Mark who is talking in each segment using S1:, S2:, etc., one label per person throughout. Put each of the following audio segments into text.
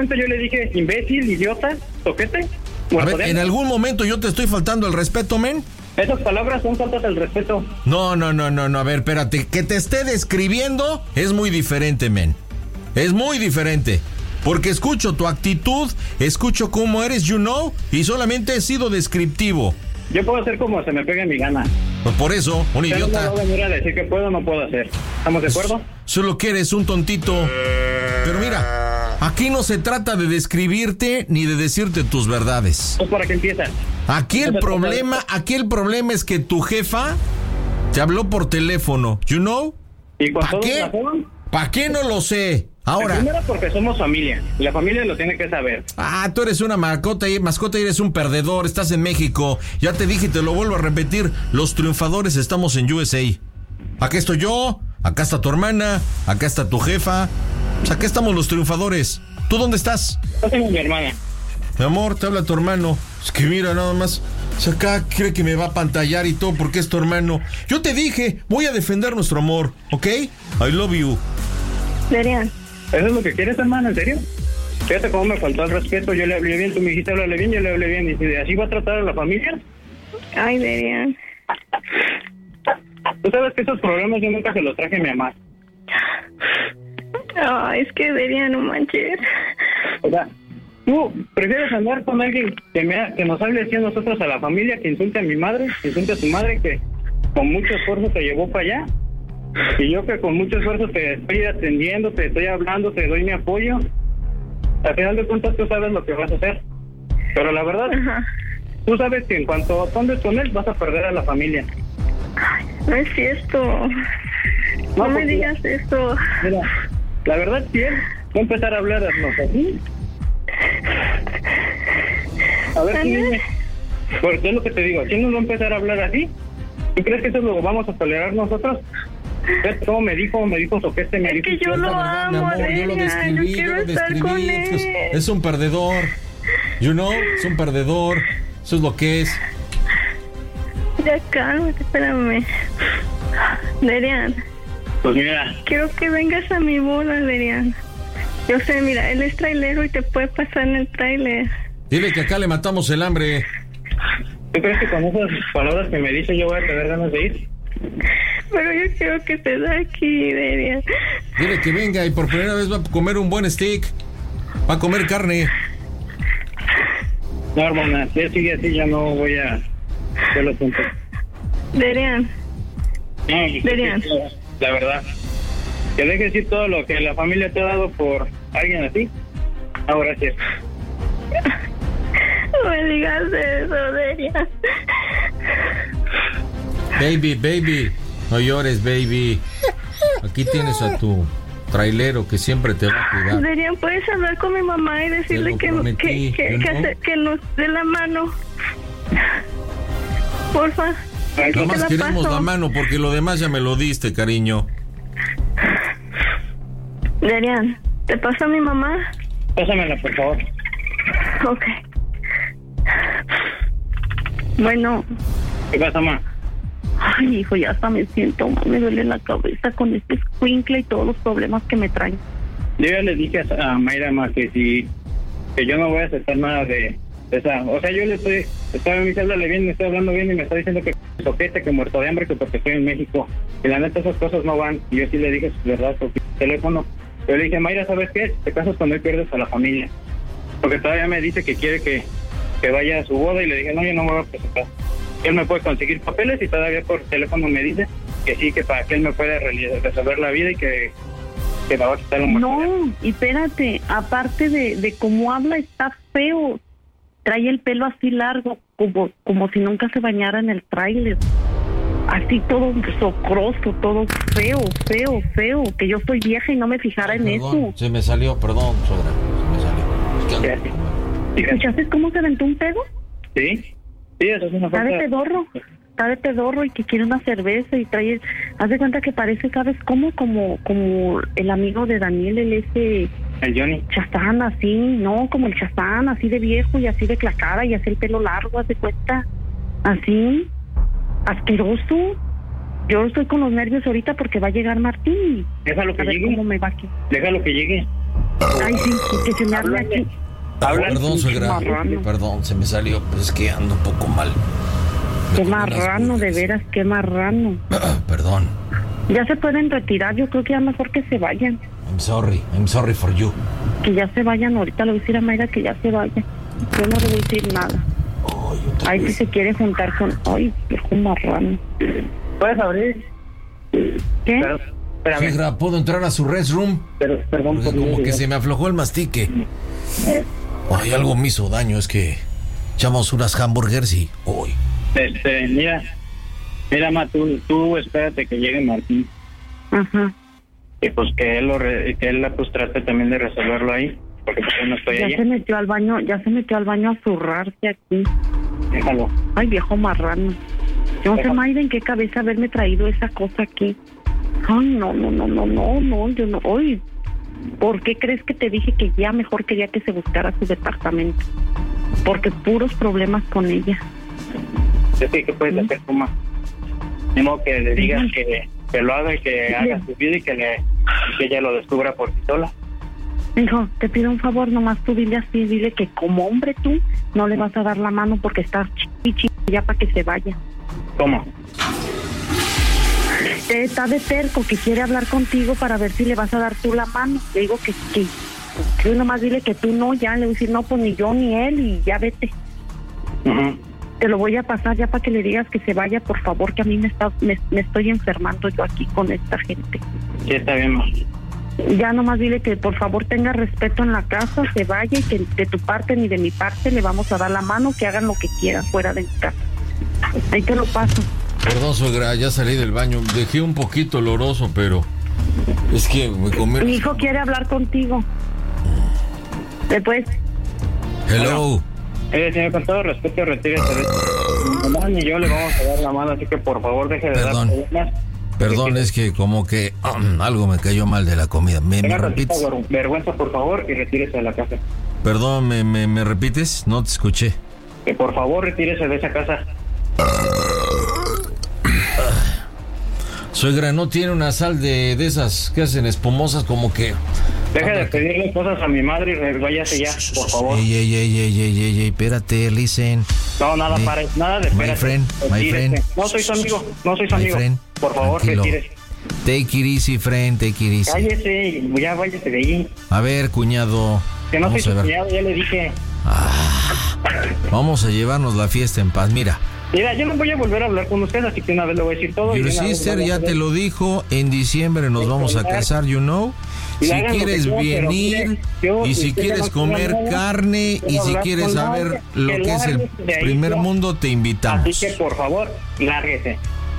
S1: Yo le dije imbécil, idiota, toquete.
S2: A ver, ¿en algún momento yo te estoy faltando el respeto, men?
S1: Esas palabras son faltas al respeto.
S2: No, a ver, espérate. Que te esté describiendo es muy diferente, men. Es muy diferente. Porque escucho tu actitud, escucho cómo eres, y solamente he sido descriptivo.
S1: Yo puedo hacer como se me pegue mi gana.
S2: Pues por eso, un idiota.
S1: No voy a venir a decir que puedo o no puedo hacer. ¿Estamos de acuerdo?
S2: Solo que eres un tontito. Pero mira, aquí no se trata de describirte ni de decirte tus verdades.
S1: Pues para qué empiezas.
S2: Aquí el problema es que tu jefa te habló por teléfono,
S1: ¿Y con
S2: ¿Para
S1: todo
S2: qué? ¿Para qué? No lo sé. Ahora.
S1: Primero porque somos familia. La familia lo tiene que saber.
S2: Tú eres una mascota y eres un perdedor. Estás en México. Ya te dije y te lo vuelvo a repetir. Los triunfadores estamos en USA. Aquí estoy yo, acá está tu hermana, acá está tu jefa. Pues acá estamos los triunfadores. ¿Tú dónde estás?
S1: Yo tengo mi hermana.
S2: Mi amor, te habla tu hermano. Es que mira, nada más. Si acá cree que me va a pantallar y todo porque es tu hermano. Yo te dije, voy a defender nuestro amor, ¿ok? I love you.
S3: Derian.
S1: ¿Eso es lo que quieres, hermana? ¿En serio? Fíjate cómo me faltó el respeto. Yo le hablé bien, tú me dijiste háblale bien, yo le hablé bien. ¿Y si así va a tratar a la familia?
S3: Ay, Derian.
S1: Tú sabes que esos problemas yo nunca se los traje a mi mamá.
S3: Es que Derian, no manches.
S1: O sea, tú prefieres andar con alguien que nos hable así a nosotros, a la familia, que insulte a mi madre, que insulte a tu madre, que con mucho esfuerzo te llevó para allá. Y yo que con mucho esfuerzo te estoy atendiendo, te estoy hablando, te doy mi apoyo. Al final de cuentas tú sabes lo que vas a hacer. Pero la verdad, tú sabes que en cuanto andes con él vas a perder a la familia.
S3: Ay, no es cierto. No me digas esto.
S1: Mira, la verdad si él va a empezar a hablarnos así. A ver, dime. Porque es lo que te digo, si él nos va a empezar a hablar así, ¿tú crees que eso lo vamos a tolerar nosotros? ¿Cómo me dijo Soquete?
S3: Es que yo lo amo,
S2: yo lo describí,
S3: yo quiero estar con él.
S2: Es un perdedor, es un perdedor, eso es lo que es.
S3: Ya cálmate, espérame. Derian.
S1: Pues mira.
S3: Quiero que vengas a mi boda, Derian. Yo sé, mira, él es trailero y te puede pasar en el trailer.
S2: Dile que acá le matamos el hambre.
S1: ¿Tú crees que con esas palabras que me dice yo voy a tener ganas de ir?
S3: Pero yo quiero que estés aquí, Derian.
S2: Dile que venga y por primera vez va a comer un buen steak. Va a comer carne.
S1: No, hermana, si él sigue así ya no voy a... Yo lo siento.
S3: Derian. Derian.
S1: La verdad. Que dejes ir todo lo que la familia te ha dado por alguien así. Ahora sí.
S3: No me digas eso, Derian.
S2: Baby, no llores, baby. Aquí tienes a tu trailero que siempre te va a cuidar.
S3: Derian, ¿puedes hablar con mi mamá y decirle que nos dé la mano? Porfa.
S2: Nada más queremos la mano porque lo demás ya me lo diste, cariño.
S3: Derian, ¿te pasa a mi mamá?
S1: Pásamela, por favor.
S3: Ok. Bueno.
S1: ¿Qué pasa, mamá?
S3: Ay, hijo, ya hasta me siento mal, me duele la cabeza con este escuincle y todos los problemas que me traen.
S1: Yo ya le dije a Mayra, ma, que yo no voy a aceptar nada de esa. O sea, yo le estoy hablándole bien, me estoy hablando bien y me está diciendo que soquete, que muerto de hambre, que porque estoy en México. Y la neta, esas cosas no van. Y yo sí le dije su verdad por teléfono. Yo le dije, Mayra, ¿sabes qué? Si te casas con él, pierdes a la familia. Porque todavía me dice que quiere que vaya a su boda y le dije, no, yo no me voy a presentar. Él me puede conseguir papeles y todavía por teléfono me dice que sí, que para que él me pueda resolver la vida y que me va a quitar un muerto.
S3: No, y espérate, aparte de cómo habla, está feo. Trae el pelo así largo, como si nunca se bañara en el tráiler. Así todo socroso, todo feo, que yo soy vieja y no me fijara en eso.
S2: Se me salió, perdón, suegra, se me salió.
S3: ¿Escuchaste cómo se aventó un pedo?
S1: Sí, eso es una falta.
S3: Está de pedorro y que quiere una cerveza y trae, haz de cuenta que parece, ¿sabes cómo? Como el amigo de Daniel, el
S1: Johnny.
S3: Chazán, así, no, como el Chazán, así de viejo y así de clacara y así el pelo largo, haz de cuenta, así, asqueroso. Yo estoy con los nervios ahorita porque va a llegar Martín.
S1: Déjalo que llegue.
S3: ¿Cómo me va aquí?
S1: Déjalo que llegue.
S3: Ay, sí, que se me hable aquí.
S2: Perdón, suegra.
S3: Marrano.
S2: Perdón, se me salió, pero es que ando un poco mal.
S3: Qué marrano, de veras, qué marrano.
S2: Perdón.
S3: Ya se pueden retirar, yo creo que ya mejor que se vayan.
S2: I'm sorry for you.
S3: Que ya se vayan, ahorita le voy a decir a Mayra que ya se vaya. Yo no le voy a decir nada. Ay, si se quiere juntar con... Ay, viejo marrano.
S1: ¿Puedes abrir?
S3: ¿Qué?
S1: Espérame.
S2: Suegra, ¿puedo entrar a su restroom?
S1: Perdón
S2: Porque
S1: por
S2: como
S1: mí,
S2: que
S1: ya.
S2: se me aflojó el mastique. Ay, algo me hizo daño, es que echamos unas hamburgers y... Uy.
S1: Mira, ma, tú espérate que llegue Martín.
S3: Ajá.
S1: Y pues que él pues trate también de resolverlo ahí. Porque pues yo no estoy
S3: Ya
S1: allí.
S3: se metió al baño a zurrarse aquí.
S1: Déjalo.
S3: Ay, viejo marrano. Yo no sé, Mayra, en qué cabeza haberme traído esa cosa aquí. Ay, no, yo no. Ay, ¿por qué crees que te dije que ya mejor quería que se buscara su departamento? Porque puros problemas con ella.
S1: Yo sé que puedes hacer como ni modo que le digas que lo haga y que haga su vida y que ella lo descubra por sí sola.
S3: Hijo, te pido un favor, nomás tú dile así, dile que como hombre tú no le vas a dar la mano porque estás chichi ya para que se vaya.
S1: ¿Cómo?
S3: Está de terco que quiere hablar contigo para ver si le vas a dar tú la mano. Le digo que tú nomás dile que tú no, ya le voy a decir no, pues ni yo ni él y ya vete.
S1: Uh-huh.
S3: Te lo voy a pasar ya para que le digas que se vaya, por favor, que a mí me estoy enfermando yo aquí con esta gente.
S1: Sí, está bien, ma.
S3: Ya nomás dile que por favor tenga respeto en la casa, se vaya y que de tu parte ni de mi parte le vamos a dar la mano, que hagan lo que quieran fuera de mi casa. Ahí te lo paso.
S2: Perdón, suegra, ya salí del baño. Dejé un poquito oloroso, pero... Es que me comí...
S3: Mi hijo quiere hablar contigo. Después...
S2: Hello.
S1: Señor, con todo respeto, retírese. No, ni yo le vamos a dar la mano, así que por favor deje de
S2: Perdón.
S1: dar problemas.
S2: Perdón, es que como que algo me cayó mal de la comida. ¿Me
S1: Tenga
S2: repites?
S1: vergüenza, por favor, y retírese de la casa.
S2: Perdón, ¿me repites? No te escuché.
S1: Que por favor retírese de esa casa.
S2: Suegra, ¿no tiene una sal de esas que hacen espumosas como que...
S1: Deje de pedirle cosas a mi madre y váyase ya, por favor.
S2: Ey, espérate, listen.
S1: No, nada,
S2: Ey,
S1: pare, nada de
S2: my
S1: espérate.
S2: friend.
S1: Retírese. No soy su amigo,
S2: Friend,
S1: Por favor,
S2: tranquilo.
S1: retírese.
S2: Take it easy, friend, take it easy.
S1: Cállese, ya váyase de ahí.
S2: A ver, cuñado.
S1: Que no soy
S2: Vamos a
S1: su
S2: ver.
S1: cuñado, ya le dije.
S2: Vamos a llevarnos la fiesta en paz. Mira,
S1: Mira, yo no voy a volver a hablar con usted, así que una vez le voy a decir todo.
S2: your
S1: y una vez
S2: sister
S1: voy a
S2: ya
S1: hacer-
S2: te lo dijo. En diciembre nos vamos a casar, you know.
S1: Y
S2: Si
S1: hagan lo que
S2: quieres
S1: quieran, pero
S2: venir
S1: mire, yo,
S2: y si
S1: usted
S2: quieres
S1: no tiene
S2: comer
S1: nada,
S2: carne y
S1: quiero
S2: si
S1: hablar
S2: quieres
S1: con
S2: saber
S1: nadie,
S2: lo que es el
S1: lárguese de ahí,
S2: primer
S1: yo.
S2: mundo, te invitamos.
S1: Así que por favor, lárguese.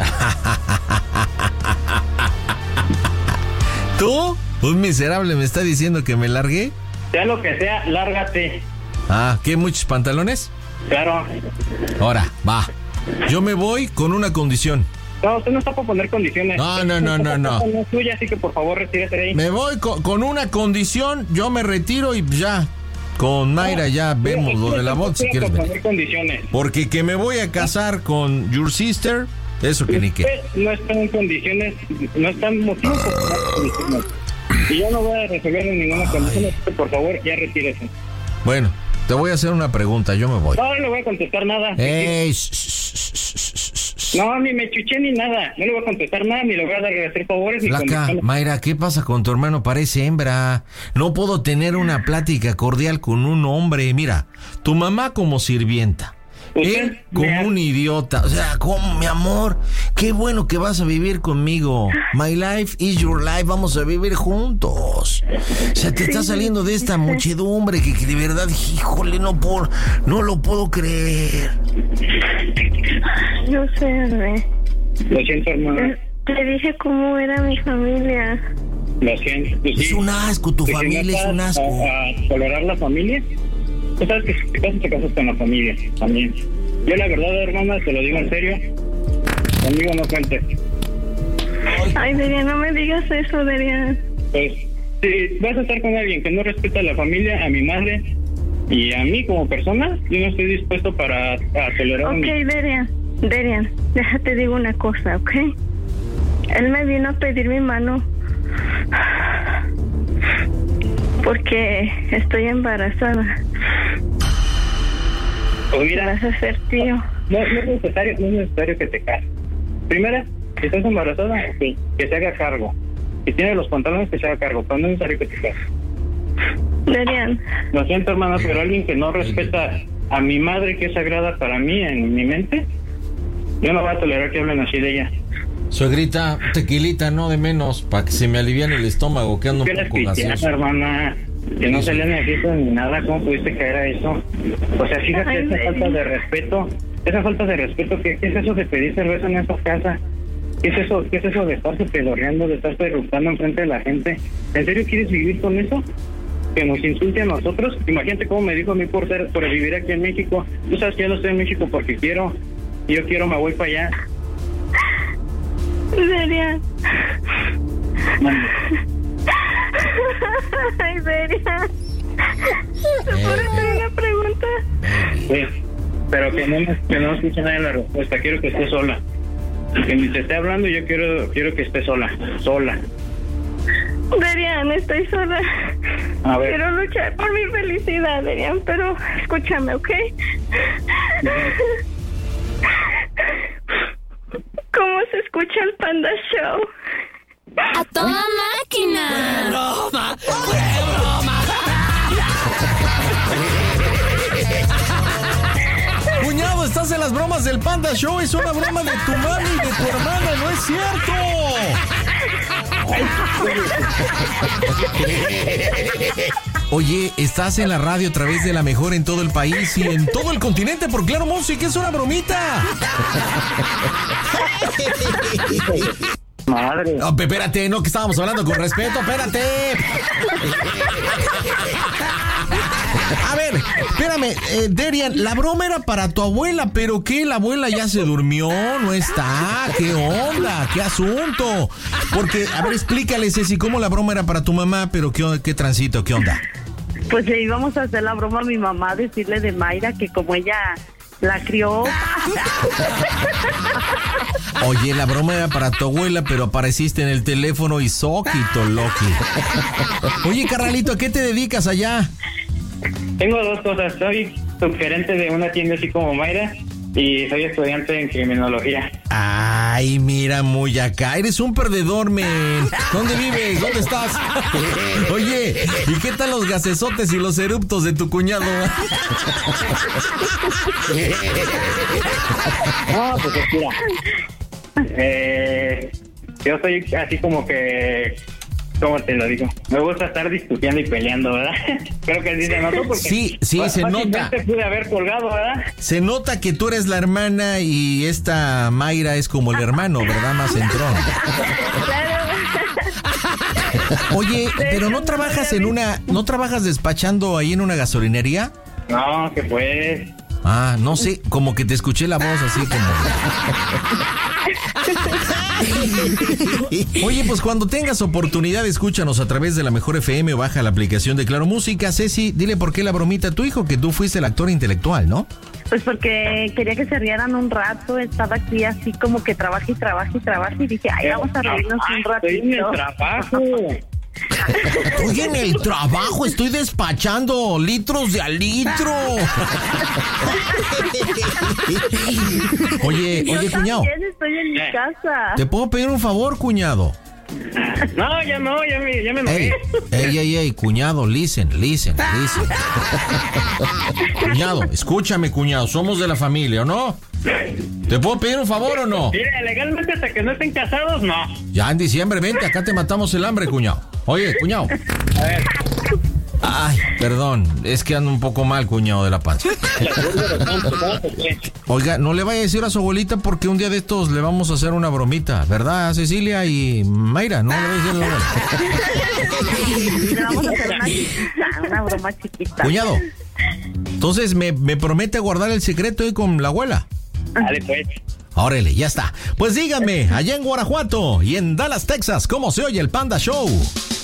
S2: ¿Tú? Un miserable me está diciendo que me largué.
S1: Sea lo que sea, lárgate.
S2: Ah, ¿qué? ¿Muchos pantalones?
S1: Claro.
S2: Ahora, va. Yo me voy con una condición.
S1: No, usted no está para poner condiciones.
S2: No.
S1: No es suya, así que por favor, retírese de ahí.
S2: Me voy con una condición, yo me retiro y ya. Con Mayra ya vemos lo de la boda si quieres
S1: poner
S2: venir.
S1: condiciones.
S2: Porque que me voy a casar con your sister, eso que ni qué.
S1: Usted no está en condiciones, no está en motivo para poner condiciones. Y yo no voy a resolver ninguna condición, así que por favor, ya retírese.
S2: Bueno, te voy a hacer una pregunta, yo me voy.
S1: No le voy a contestar nada.
S2: Ey,
S1: No, ni me chuché ni nada. No le voy a contestar nada, ni le voy a dar hacer favores ni
S2: Flaca,
S1: condiciones.
S2: Mayra, ¿qué pasa con tu hermano? Parece hembra. No puedo tener una plática cordial con un hombre. Mira, tu mamá como sirvienta. Él como un idiota. O sea, como mi amor, qué bueno que vas a vivir conmigo. My life is your life. Vamos a vivir juntos. O sea, te está saliendo de esta muchedumbre que de verdad, híjole, no lo puedo creer.
S4: Yo sé, bebé.
S1: Lo siento, hermano.
S4: Te dije cómo era mi familia.
S1: Lo siento. Pues
S2: Es
S1: sí.
S2: un asco, tu
S1: Si no
S2: familia es un
S1: estás
S2: asco.
S1: A tolerar la familia. Tú sabes que si te casas con la familia también. Yo la verdad, hermana, te lo digo en serio. Conmigo no cuentes.
S4: Ay, Derian, no me digas eso, Derian.
S1: Pues, si vas a estar con alguien que no respeta a la familia, a mi madre y a mí como persona, yo no estoy dispuesto a tolerar
S4: Ok, Derian, déjate digo una cosa, ¿ok? Él me vino a pedir mi mano Porque estoy embarazada.
S1: Pues mira,
S4: Vas a ser tío.
S1: no es necesario que te cases. Primera, si estás embarazada, sí, que se haga cargo. Si tiene los pantalones, que se haga cargo, pero no es necesario que te cases.
S4: Darian,
S1: Lo siento, hermana, pero alguien que no respeta a mi madre, que es sagrada para mí, en mi mente, yo no voy a tolerar que hablen así de ella.
S2: Suegrita, tequilita, no de menos, para que se me aliviane el estómago, que ando
S1: ¿Qué
S2: un
S1: eres
S2: poco
S1: cristiana,
S2: gaseoso.
S1: hermana? Que no se le necesita ni nada, ¿cómo pudiste caer a eso? O sea, fíjate,
S4: Ay,
S1: esa
S4: baby.
S1: falta de respeto, ¿qué es eso de pedir cerveza en esa casa? ¿Qué es eso de estarse pedorreando, de estarse eructando enfrente de la gente? ¿En serio quieres vivir con eso? Que nos insulte a nosotros. Imagínate cómo me dijo a mí por vivir aquí en México. Tú sabes que yo no estoy en México porque quiero, y yo quiero, me voy para allá.
S4: Darian. Ay, Darian. ¿Te puedo hacer una pregunta?
S1: Sí, pero que no escuche nadie la respuesta. Quiero que esté sola. Que ni te esté hablando, yo quiero que esté sola.
S4: Darian, estoy sola.
S1: A ver.
S4: Quiero luchar por mi felicidad, Darian, pero escúchame, ¿ok? ¿Cómo se escucha el Panda Show?
S5: ¡A toda máquina!
S2: Cuñado, estás en las bromas del Panda Show. Es una broma de tu mami y de tu hermana, no es cierto. Oye, estás en la radio a través de la mejor en todo el país y en todo el continente por Claro Música. Es una bromita.
S1: Madre.
S2: No, espérate, no, que estábamos hablando con respeto, espérate. A ver, espérame, Darian, la broma era para tu abuela, pero ¿qué? ¿La abuela ya se durmió? ¿No está? ¿Qué onda? ¿Qué asunto? Porque, a ver, explícale, Ceci, cómo la broma era para tu mamá, pero ¿qué transito? ¿Qué onda?
S3: Pues le íbamos a hacer la broma a mi mamá, decirle de Mayra que como ella la crió.
S2: Oye, la broma era para tu abuela, pero apareciste en el teléfono y soquito, Loki. Oye, carnalito, ¿a qué te dedicas allá?
S1: Tengo dos cosas. Soy subgerente de una tienda así como Mayra y soy estudiante en criminología.
S2: Ay, mira, muy acá. Eres un perdedor, men. ¿Dónde vives? ¿Dónde estás? Oye, ¿y qué tal los gasesotes y los eruptos de tu cuñado?
S1: No, pues mira. Yo soy así como que... ¿Cómo te lo digo? Me gusta estar discutiendo y peleando, ¿verdad? Creo que sí se notó porque...
S2: Sí, se nota.
S1: Te pude haber colgado, ¿verdad?
S2: Se nota que tú eres la hermana y esta Mayra es como el hermano, ¿verdad? Más entrón. Oye, pero ¿no trabajas ¿no trabajas despachando ahí en una gasolinería?
S1: No, que pues...
S2: Ah, no sé, como que te escuché la voz así como... Oye, pues cuando tengas oportunidad, escúchanos a través de la Mejor FM o baja la aplicación de Claro Música. Ceci, dile por qué la bromita a tu hijo, que tú fuiste el actor intelectual, ¿no?
S3: Pues porque quería que se rieran un rato, estaba aquí así como que trabaja y dije, ay, vamos a reírnos un
S1: Estoy en el
S3: ratito.
S1: trabajo.
S2: Estoy en el trabajo, estoy despachando litros de a litro. Oye,
S3: Yo
S2: cuñado,
S3: también estoy en mi casa.
S2: ¿te puedo pedir un favor, cuñado?
S1: No, ya me enojé.
S2: Ey, cuñado, listen. Cuñado, escúchame, cuñado, somos de la familia, ¿o no? ¿Te puedo pedir un favor o no?
S1: Mira, legalmente hasta que no estén casados, no.
S2: Ya en diciembre, vente, acá te matamos el hambre, cuñado. Oye, cuñado.
S1: A ver.
S2: Ay, perdón, es que ando un poco mal, cuñado, de la panza. Oiga, no le vaya a decir a su abuelita porque un día de estos le vamos a hacer una bromita, ¿verdad, Cecilia y Mayra? No le voy a decir a la abuela.
S3: Le vamos a hacer una broma chiquita.
S2: Cuñado, entonces me promete guardar el secreto ahí con la abuela.
S1: Dale, pues.
S2: Órale, ya está. Pues díganme, allá en Guanajuato y en Dallas, Texas, ¿cómo se oye el Panda Show?